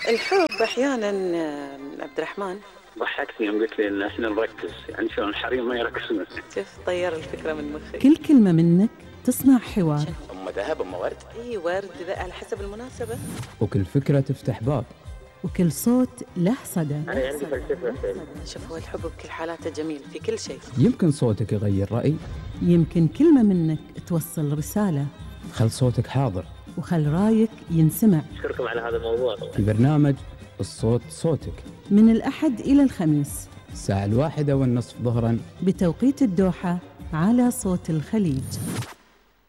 الحب أحيانا عبد الرحمن ضحكتني يوم قلت لي ان احنا نركز، يعني شلون الحريم ما يركزون. شوف طير الفكرة من مخي. كل كلمة منك تصنع حوار. أم ذهب أم ورد. اي ورد ذا على حسب المناسبة. وكل فكرة تفتح باب. وكل صوت له صدى. انا عندي فلسفه. شوف هو الحب بكل حالاته جميل في كل شيء. يمكن صوتك يغير رأي، يمكن كلمة منك توصل رسالة. خل صوتك حاضر وخل رايك ينسمع. اشكركم على هذا الموضوع. في برنامج الصوت صوتك من الأحد إلى الخميس الساعة 1:30 ظهرا بتوقيت الدوحة على صوت الخليج.